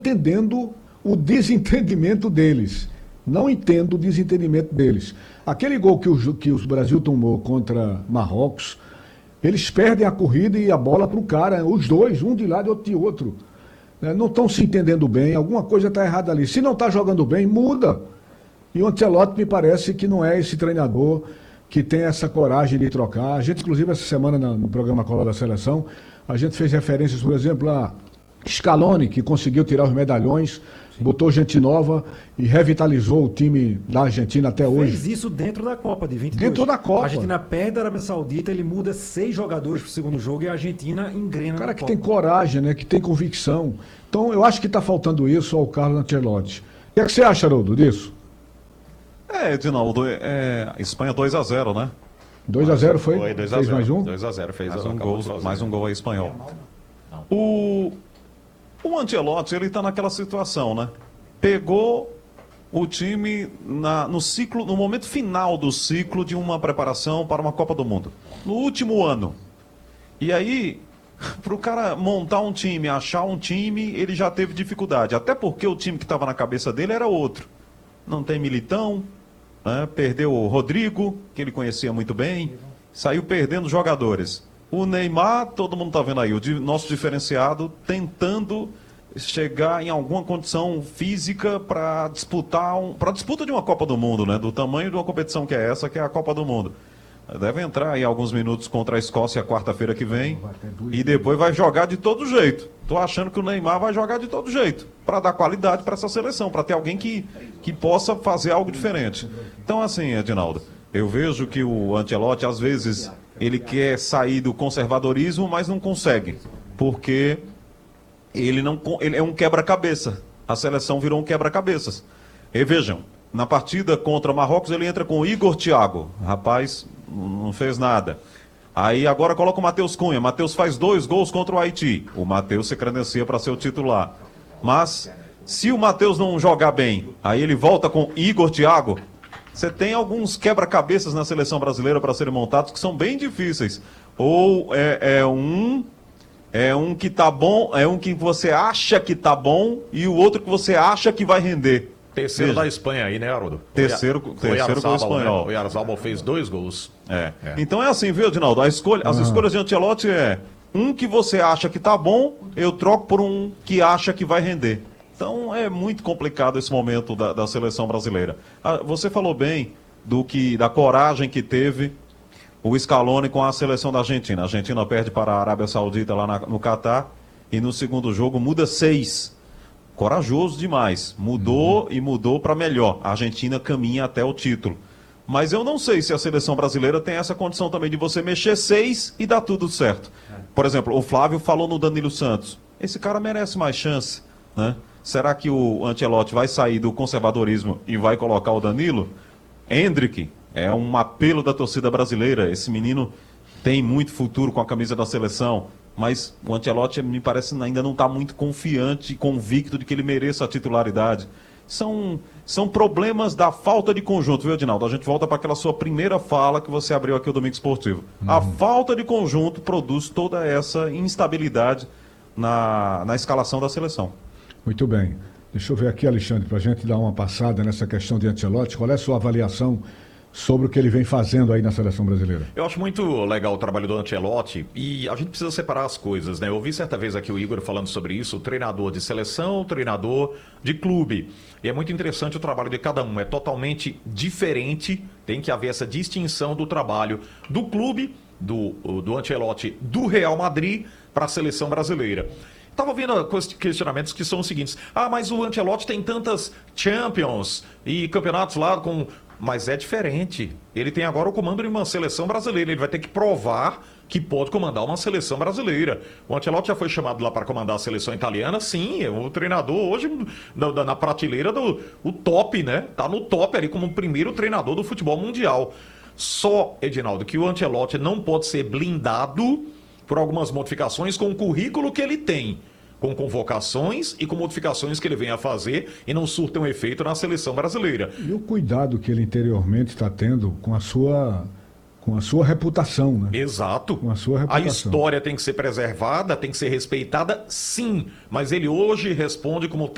entendendo o desentendimento deles. Não entendo o desentendimento deles. Aquele gol que o Brasil tomou contra Marrocos, eles perdem a corrida e a bola para o cara, os dois, um de lado e outro de outro. Não estão se entendendo bem, alguma coisa está errada ali. Se não está jogando bem, muda. E o Ancelotti me parece que não é esse treinador que tem essa coragem de trocar. A gente, inclusive, essa semana no programa Cola da Seleção, a gente fez referências, por exemplo, a Scaloni, que conseguiu tirar os medalhões, botou gente nova e revitalizou o time da Argentina até hoje. Fez isso dentro da Copa de 22. Dentro da Copa. A Argentina perde a Arábia Saudita, ele muda 6 jogadores para o segundo jogo e a Argentina engrena. O cara na que Copa. tem coragem, né? Que tem convicção. Então, eu acho que está faltando isso ao Carlo Ancelotti. O que é que você acha, Haroldo, disso? Edinaldo, Espanha 2-0, né? 2-0 foi? Foi 2-0. Fez mais um? 2-0, fez mais um gol aí espanhol. O Ancelotti, ele tá naquela situação, né? Pegou o time no momento final do ciclo de uma preparação para uma Copa do Mundo. No último ano. E aí, para o cara montar um time, achar um time, ele já teve dificuldade. Até porque o time que estava na cabeça dele era outro. Não tem Militão, né? Perdeu o Rodrigo, que ele conhecia muito bem. Saiu perdendo jogadores. O Neymar, todo mundo está vendo aí, o nosso diferenciado, tentando chegar em alguma condição física para disputar para disputa de uma Copa do Mundo, né? Do tamanho de uma competição que é essa, que é a Copa do Mundo. Deve entrar aí alguns minutos contra a Escócia quarta-feira que vem e depois vai jogar de todo jeito. Tô achando que o Neymar vai jogar de todo jeito para dar qualidade para essa seleção, para ter alguém que possa fazer algo diferente. Então, assim, Edinaldo, eu vejo que o Ancelotti, às vezes, ele quer sair do conservadorismo, mas não consegue, porque ele é um quebra-cabeça. A seleção virou um quebra-cabeças. E vejam, na partida contra Marrocos, ele entra com o Igor Thiago. Rapaz, não fez nada. Aí agora coloca o Matheus Cunha. Matheus faz 2 gols contra o Haiti. O Matheus se credencia para ser o titular. Mas, se o Matheus não jogar bem, aí ele volta com Igor Thiago. Você tem alguns quebra-cabeças na seleção brasileira para serem montados que são bem difíceis. Ou é um que tá bom, é um que você acha que tá bom e o outro que você acha que vai render. Terceiro da Espanha aí, né, Haroldo? Terceiro gol espanhol. Né? O Oyarzabal fez 2 gols. Então é assim, viu, Edinaldo? As escolhas de Ancelotti um que você acha que tá bom, eu troco por um que acha que vai render. Então é muito complicado esse momento da seleção brasileira. Você falou bem da coragem que teve o Scaloni com a seleção da Argentina. A Argentina perde para a Arábia Saudita lá no Catar e no segundo jogo muda 6. Corajoso demais. Mudou e mudou para melhor. A Argentina caminha até o título. Mas eu não sei se a seleção brasileira tem essa condição também de você mexer 6 e dar tudo certo. Por exemplo, o Flávio falou no Danilo Santos. Esse cara merece mais chance, né? Será que o Ancelotti vai sair do conservadorismo e vai colocar o Danilo? Endrick é um apelo da torcida brasileira. Esse menino tem muito futuro com a camisa da seleção. Mas o Ancelotti, me parece, ainda não está muito confiante e convicto de que ele mereça a titularidade. São problemas da falta de conjunto, viu, Edinaldo? A gente volta para aquela sua primeira fala que você abriu aqui o Domingo Esportivo. A falta de conjunto produz toda essa instabilidade na escalação da seleção. Muito bem. Deixa eu ver aqui, Alexandre, para a gente dar uma passada nessa questão de Ancelotti. Qual é a sua avaliação sobre o que ele vem fazendo aí na seleção brasileira? Eu acho muito legal o trabalho do Ancelotti e a gente precisa separar as coisas, né? Eu ouvi certa vez aqui o Igor falando sobre isso, o treinador de seleção, o treinador de clube. E é muito interessante o trabalho de cada um, é totalmente diferente, tem que haver essa distinção do trabalho do clube, do Ancelotti, do Real Madrid para a seleção brasileira. Estava vendo questionamentos que são os seguintes. Mas o Ancelotti tem tantas Champions e campeonatos lá com... Mas é diferente. Ele tem agora o comando de uma seleção brasileira. Ele vai ter que provar que pode comandar uma seleção brasileira. O Ancelotti já foi chamado lá para comandar a seleção italiana. Sim, é o treinador hoje na prateleira do top, né? Tá no top ali como o primeiro treinador do futebol mundial. Só, Edinaldo, que o Ancelotti não pode ser blindado por algumas modificações com o currículo que ele tem, com convocações e com modificações que ele vem a fazer e não surtam efeito na seleção brasileira. E o cuidado que ele interiormente está tendo com a sua reputação, né? Exato. Com a sua reputação. A história tem que ser preservada, tem que ser respeitada, sim. Mas ele hoje responde como